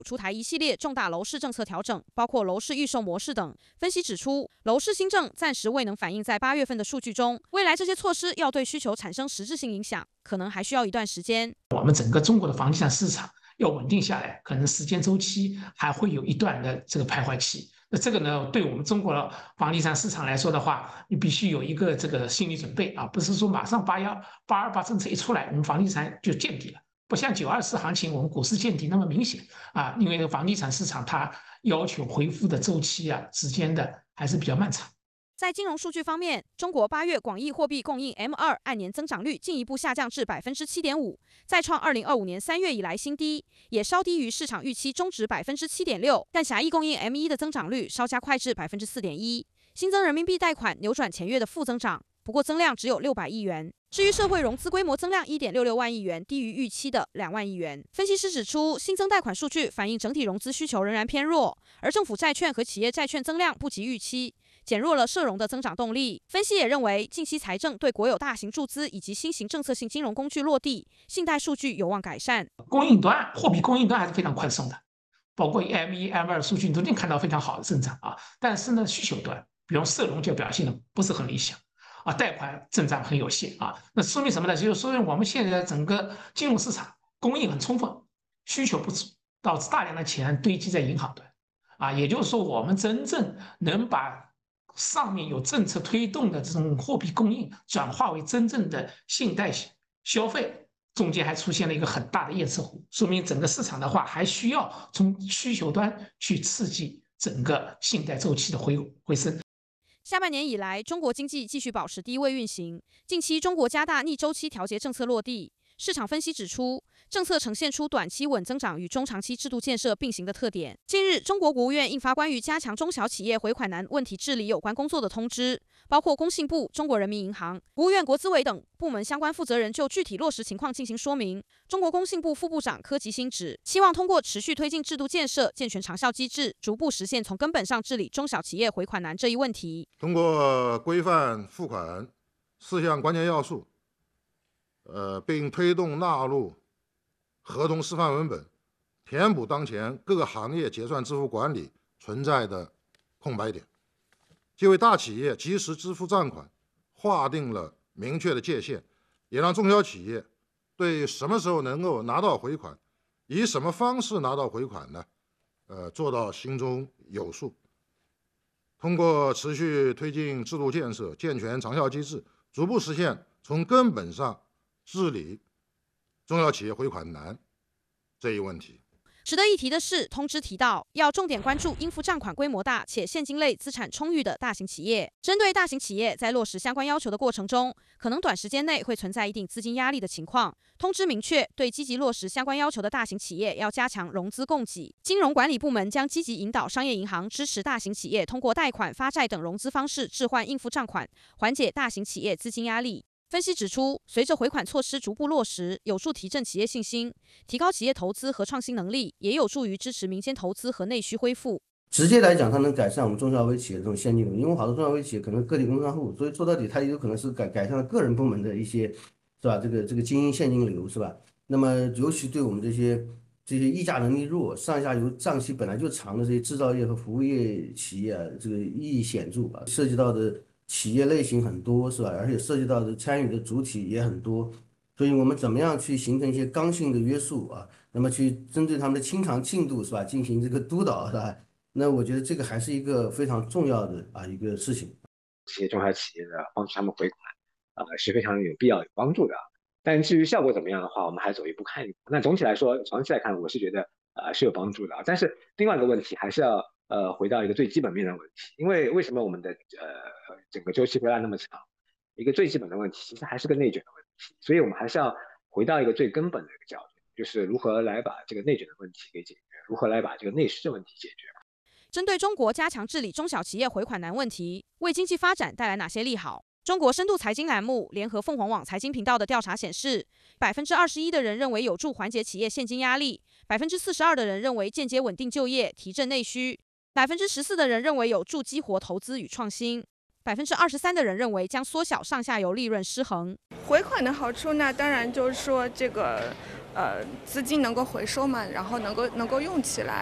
出台一系列重大楼市政策调整，包括楼市预售模式等。分析指出，楼市新政暂时未能反映在8月份的数据中，未来这些措施要对需求产生实质性影响，可能还需要一段时间。 我们整个中国的房地产市场要稳定下来，可能时间周期还会有一段的这个徘徊期。那这个呢，对我们中国的房地产市场来说的话，你必须有一个这个心理准备啊，不是说马上828政策一出来，我们房地产就见底了。不像924行情，我们股市见底那么明显啊，因为房地产市场它要求恢复的周期啊，时间的还是比较漫长。 在金融数据方面，中国8月广义货币供应 M2 按年增长率进一步下降至7.5%，再创2025年3月以来新低，也稍低于市场预期中值7.6%。但狭义供应 M1 的增长率稍加快至4.1%。新增人民币贷款扭转前月的负增长，不过增量只有600亿元。至于社会融资规模增量1.66万亿元，低于预期的2万亿元。分析师指出，新增贷款数据反映整体融资需求仍然偏弱，而政府债券和企业债券增量不及预期，减弱了社融的增长动力。分析也认为，近期财政对国有大型注资以及新型政策性金融工具落地，信贷数据有望改善。 供应端，货币供应端还是非常宽松的，包括 M1、M2 数据你都能看到非常好的增长啊。但是呢，需求端，比如社融就表现的不是很理想。啊，贷款增长很有限啊，那说明什么呢？就是说明我们现在整个金融市场供应很充分，需求不足，导致大量的钱堆积在银行端，啊，也就是说，我们真正能把上面有政策推动的这种货币供应转化为真正的信贷消费，中间还出现了一个很大的堰塞湖，说明整个市场的话还需要从需求端去刺激整个信贷周期的回升。 下半年以来，中国经济继续保持低位运行。近期，中国加大逆周期调节政策落地。市场分析指出，政策呈现出短期稳增长与中长期制度建设并行的特点。近日，中国国务院印发关于加强中小企业回款难问题治理有关工作的通知，包括工信部、中国人民银行、国务院国资委等部门相关负责人就具体落实情况进行说明。中国工信部副部长柯吉兴指，期望通过持续推进制度建设，健全长效机制，逐步实现从根本上治理中小企业回款难这一问题。 通过规范付款4项关键要素，并推动纳入合同示范文本，填补当前各个行业结算支付管理存在的空白点，既为大企业及时支付账款划定了明确的界限，也让中小企业对什么时候能够拿到回款，以什么方式拿到回款呢？做到心中有数。通过持续推进制度建设，健全长效机制，逐步实现从根本上治理中小企业回款难这一问题。 值得一提的是，通知提到要重点关注应付账款规模大且现金类资产充裕的大型企业。针对大型企业在落实相关要求的过程中，可能短时间内会存在一定资金压力的情况。通知明确，对积极落实相关要求的大型企业要加强融资供给。金融管理部门将积极引导商业银行支持大型企业通过贷款、发债等融资方式置换应付账款，缓解大型企业资金压力。分析指出，随着回款措施逐步落实，有助提振企业信心，提高企业投资和创新能力，也有助于支持民间投资和内需恢复。 直接来讲，它能改善我们中小微企业的这种现金流，因为好多中小微企业可能个体工商户，所以说到底它也有可能是改善了个人部门的一些，是吧？这个经营现金流，是吧？那么尤其对我们这些议价能力弱、上下游账期本来就长的这些制造业和服务业企业，这个意义显著啊，涉及到的企业类型很多，是吧？而且涉及到的参与的主体也很多，所以我们怎么样去形成一些刚性的约束啊？那么去针对他们的清偿进度，是吧？进行这个督导，是吧？那我觉得这个还是一个非常重要的一个事情。 这些中小企业的帮助他们回款，是非常有必要、有帮助的。但至于效果怎么样的话，我们还走一步看一步。那总体来说，长期来看，我是觉得是有帮助的。但是另外一个问题还是要回到一个最基本面的问题，因为什么我们的整个周期回来那么长？一个最基本的问题其实还是个内卷的问题，所以我们还是要回到一个最根本的一个角度，就是如何来把这个内卷的问题给解决，如何来把这个内需的问题解决。 针对中国加强治理中小企业回款难问题，为经济发展带来哪些利好？中国深度财经栏目联合凤凰网财经频道的调查显示，21%的人认为有助缓解企业现金压力，42%的人认为间接稳定就业、提振内需，14%的人认为有助激活投资与创新，23%的人认为将缩小上下游利润失衡。 回款的好处呢，当然就是说这个资金能够回收嘛，然后能够用起来。